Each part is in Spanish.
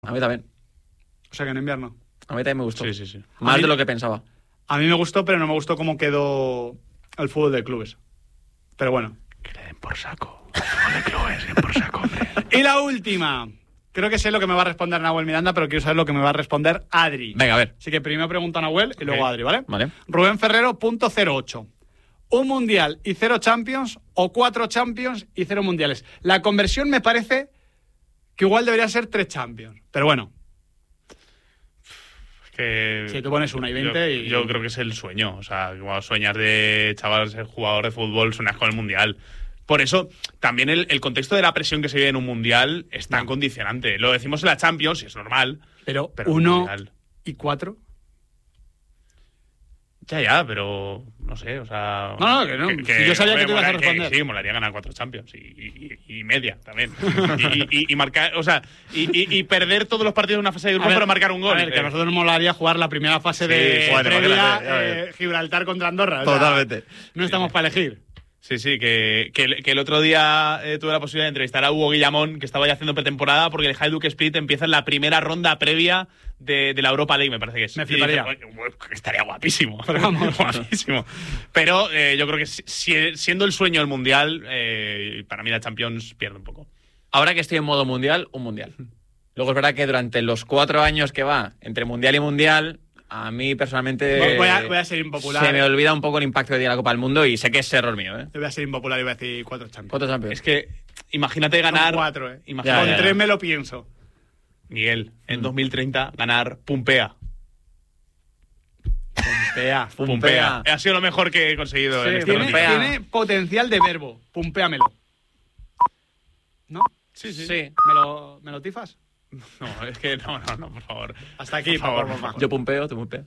A mí también. O sea que en invierno. A mí también me gustó. Sí. Más de lo que pensaba. A mí me gustó, pero no me gustó cómo quedó el fútbol de clubes. Pero bueno. Que le den por saco. El fútbol de clubes, que por saco, hombre. Y la última. Creo que sé lo que me va a responder Nahuel Miranda, pero quiero saber lo que me va a responder Adri. Venga, a ver. Así que primero pregunto a Nahuel y luego a Adri, ¿vale? Vale. Rubén Ferrero, .08. ¿Un mundial y 0 Champions o 4 Champions y 0 mundiales? La conversión me parece que igual debería ser 3 Champions. Pero bueno. Que Si tú pones 1 y 20 yo creo que es el sueño. O sea, cuando sueñas de chaval ser jugador de fútbol, sueñas con el mundial. Por eso, también el contexto de la presión que se vive en un mundial es tan condicionante. Lo decimos en la Champions, y es normal. Pero 1 y 4. Ya, pero no sé, o sea... No, que no. Si yo sabía que te ibas a responder. Sí, molaría ganar 4 Champions y media también. y marcar, o sea, y perder todos los partidos de una fase de grupos para marcar un gol. A ver, que a nosotros nos molaría jugar la primera fase de previa, Gibraltar contra Andorra. Totalmente. O sea, no estamos para elegir. Sí, que el otro día tuve la posibilidad de entrevistar a Hugo Guillamón, que estaba ya haciendo pretemporada, porque el Hajduk Split empieza en la primera ronda previa de la Europa League, me parece que es. Me fliparía. Estaría guapísimo. Pero vamos. Guapísimo. Pero yo creo que siendo el sueño el Mundial, para mí la Champions pierde un poco. Ahora que estoy en modo mundial, un mundial. Luego es verdad que durante los 4 años que va entre mundial y mundial, a mí personalmente voy a ser impopular. Se me olvida un poco el impacto que tiene la Copa del Mundo y sé que es error mío. Yo voy a ser impopular y voy a decir 4 Champions. 4 Champions. Es que imagínate ganar... Son 4, Imagínate, con 3 me lo pienso. Miguel, en 2030 ganar Pumpea. Pumpea. Ha sido lo mejor que he conseguido en este tiene, mundial. tiene potencial de verbo. Pumpéamelo. ¿No? Sí. ¿Me lo tifas? No, es que no, por favor. Hasta aquí, por favor. Yo pumpeo, tú pumpeas.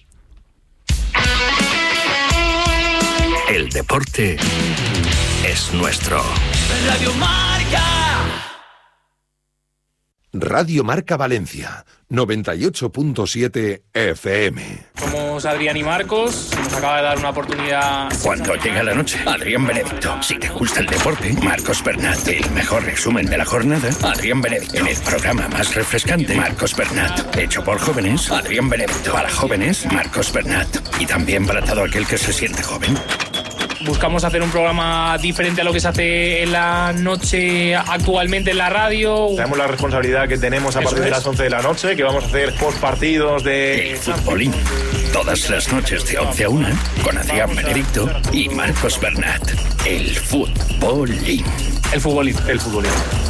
El deporte es nuestro. Radio Marca. Radio Marca Valencia, 98.7 FM. Somos Adrián y Marcos, nos acaba de dar una oportunidad. Cuando llega la noche, Adrián Benedicto. Si te gusta el deporte, Marcos Bernat. El mejor resumen de la jornada, Adrián Benedicto. En el programa más refrescante, Marcos Bernat. Hecho por jóvenes, Adrián Benedicto. Para jóvenes, Marcos Bernat. Y también para todo aquel que se siente joven. Buscamos hacer un programa diferente a lo que se hace en la noche actualmente en la radio. Sabemos la responsabilidad que tenemos a partir de las 11 de la noche, que vamos a hacer postpartidos de... El futbolín. Todas las noches de 11 a 1, con Adrián Benedicto y Marcos Bernat. El futbolín. El futbolín. El futbolín.